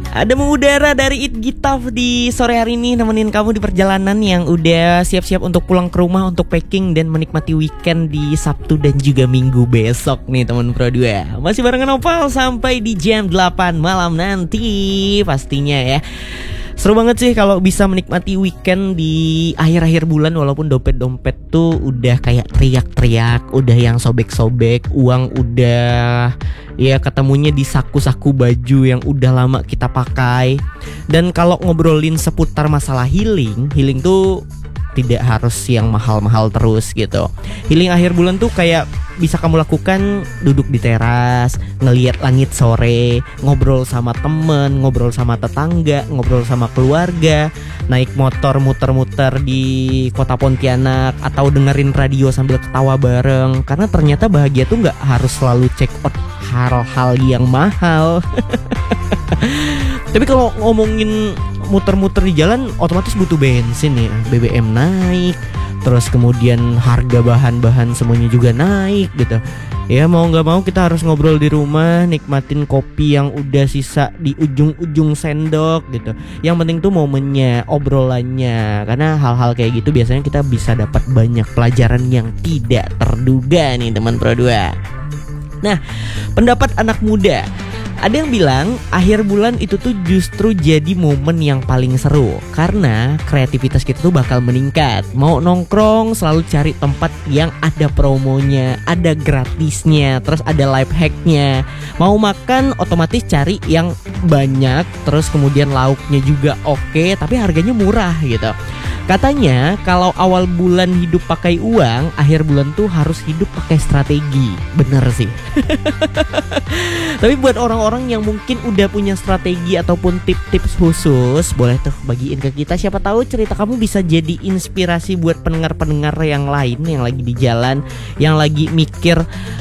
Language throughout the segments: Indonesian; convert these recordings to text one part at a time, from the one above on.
Ada mengudara dari It Gitaf di sore hari ini, nemenin kamu di perjalanan yang udah siap-siap untuk pulang ke rumah, untuk packing dan menikmati weekend di Sabtu dan juga Minggu besok nih teman Pro 2. Masih barengan Opal sampai di jam 8 malam nanti pastinya ya. Seru banget sih kalau bisa menikmati weekend di akhir-akhir bulan, walaupun dompet-dompet tuh udah kayak teriak-teriak, udah yang sobek-sobek, uang udah ya ketemunya di saku-saku baju yang udah lama kita pakai. Dan kalau ngobrolin seputar masalah healing tuh tidak harus yang mahal-mahal terus gitu. Healing akhir bulan tuh kayak bisa kamu lakukan duduk di teras, ngelihat langit sore, ngobrol sama temen, ngobrol sama tetangga, ngobrol sama keluarga, naik motor muter-muter di kota Pontianak, atau dengerin radio sambil ketawa bareng. Karena ternyata bahagia tuh gak harus selalu check out hal-hal yang mahal. Tapi kalau ngomongin muter-muter di jalan, otomatis butuh bensin ya. BBM naik, terus kemudian harga bahan-bahan semuanya juga naik gitu. Ya mau gak mau kita harus ngobrol di rumah, nikmatin kopi yang udah sisa di ujung-ujung sendok gitu. Yang penting tuh momennya, obrolannya. Karena hal-hal kayak gitu biasanya kita bisa dapat banyak pelajaran yang tidak terduga nih teman Pro 2. Nah, pendapat anak muda, ada yang bilang akhir bulan itu tuh justru jadi momen yang paling seru, karena kreativitas kita tuh bakal meningkat. Mau nongkrong selalu cari tempat yang ada promonya, ada gratisnya, terus ada life hacknya. Mau makan otomatis cari yang banyak, terus kemudian lauknya juga oke, tapi harganya murah gitu. Katanya kalau awal bulan hidup pakai uang, akhir bulan tuh harus hidup pakai strategi. Bener sih. Tapi buat orang-orang yang mungkin udah punya strategi ataupun tips-tips khusus, boleh tuh bagiin ke kita. Siapa tahu cerita kamu bisa jadi inspirasi buat pendengar-pendengar yang lain yang lagi di jalan, yang lagi mikir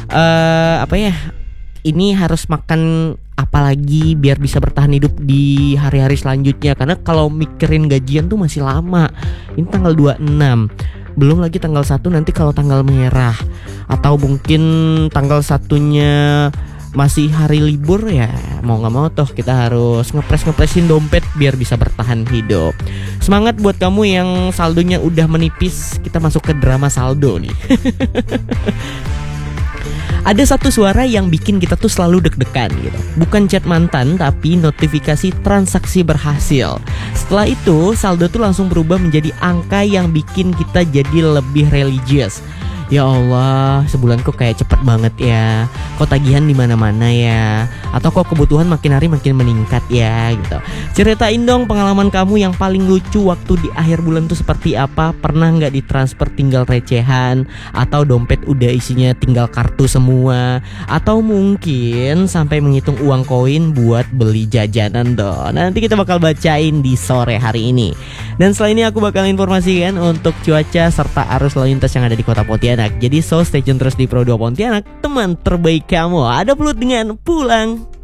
ini harus makan apalagi biar bisa bertahan hidup di hari-hari selanjutnya. Karena kalau mikirin gajian tuh masih lama. Ini tanggal 26, belum lagi tanggal 1 nanti kalau tanggal merah, atau mungkin tanggal 1-nya masih hari libur ya. Mau gak mau toh kita harus ngepres-ngepresin dompet biar bisa bertahan hidup. Semangat buat kamu yang saldonya udah menipis. Kita masuk ke drama saldo nih. Ada satu suara yang bikin kita tuh selalu deg-degan gitu. Bukan chat mantan, tapi notifikasi transaksi berhasil. Setelah itu saldo tuh langsung berubah menjadi angka yang bikin kita jadi lebih religius. Ya Allah, sebulan kok kayak cepet banget ya. Kok tagihan di mana-mana ya. Atau kok kebutuhan makin hari makin meningkat ya gitu. Ceritain dong pengalaman kamu yang paling lucu waktu di akhir bulan tuh seperti apa. Pernah gak ditransfer tinggal recehan, atau dompet udah isinya tinggal kartu semua, atau mungkin sampai menghitung uang koin buat beli jajanan dong. Nanti kita bakal bacain di sore hari ini. Dan setelah ini aku bakal informasikan untuk cuaca serta arus lalu lintas yang ada di kota Pontianak. Jadi stay tune terus di Pro 2 Pontianak, teman terbaik kamu. Ada Pelut dengan Pulang.